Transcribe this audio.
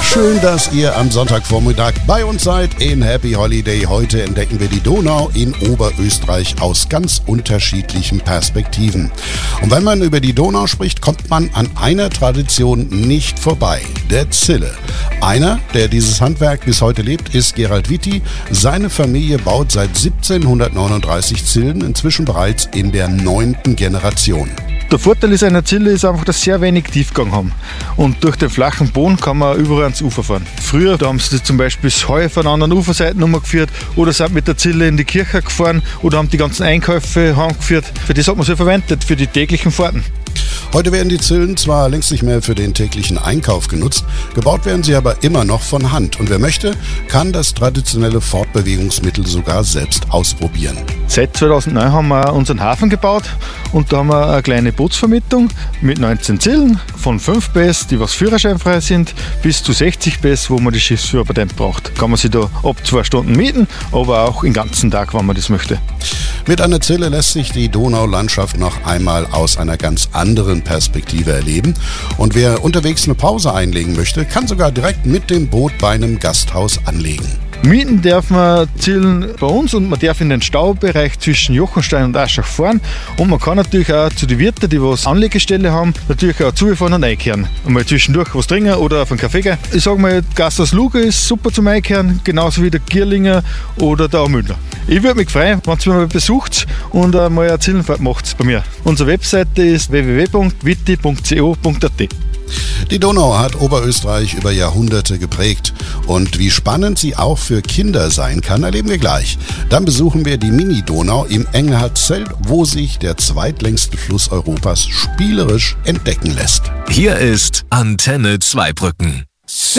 Schön, dass ihr am Sonntagvormittag bei uns seid in Happy Holiday. Heute entdecken wir die Donau in Oberösterreich aus ganz unterschiedlichen Perspektiven. Und wenn man über die Donau spricht, kommt man an einer Tradition nicht vorbei, der Zille. Einer, der dieses Handwerk bis heute lebt, ist Gerald Witti. Seine Familie baut seit 1739 Zillen, inzwischen bereits in der 9. Generation. Der Vorteil ist einer Zille ist einfach, dass sie sehr wenig Tiefgang haben. Und durch den flachen Boden kann man überall ans Ufer fahren. Früher da haben sie zum Beispiel das Heu von anderen Uferseiten umgeführt oder sind mit der Zille in die Kirche gefahren oder haben die ganzen Einkäufe heimgeführt. Für das hat man sie verwendet, für die täglichen Fahrten. Heute werden die Zillen zwar längst nicht mehr für den täglichen Einkauf genutzt, gebaut werden sie aber immer noch von Hand. Und wer möchte, kann das traditionelle Fortbewegungsmittel sogar selbst ausprobieren. Seit 2009 haben wir unseren Hafen gebaut und da haben wir eine kleine Bootsvermietung mit 19 Zillen von 5 PS, die was führerscheinfrei sind, bis zu 60 PS, wo man die Schiffsführerpatent braucht. Kann man sich da ab 2 Stunden mieten, aber auch den ganzen Tag, wenn man das möchte. Mit einer Zille lässt sich die Donaulandschaft noch einmal aus einer ganz anderen Perspektive erleben. Und wer unterwegs eine Pause einlegen möchte, kann sogar direkt mit dem Boot bei einem Gasthaus anlegen. Mieten darf man Zillen bei uns und man darf in den Staubereich zwischen Jochenstein und Aschach fahren. Und man kann natürlich auch zu den Wirten, die was Anlegestelle haben, natürlich auch zufahren und einkehren. Einmal zwischendurch was trinken oder auf einen Kaffee gehen. Ich sage mal, Gasthaus Luga ist super zum Einkehren, genauso wie der Gierlinger oder der Aumüller. Ich würde mich freuen, wenn ihr mich mal besucht und mal eine Zillenfahrt macht bei mir. Unsere Webseite ist www.witti.co.at. Die Donau hat Oberösterreich über Jahrhunderte geprägt. Und wie spannend sie auch für Kinder sein kann, erleben wir gleich. Dann besuchen wir die Mini-Donau im Engelhardt-Zelt, wo sich der zweitlängste Fluss Europas spielerisch entdecken lässt. Hier ist Antenne Zweibrücken.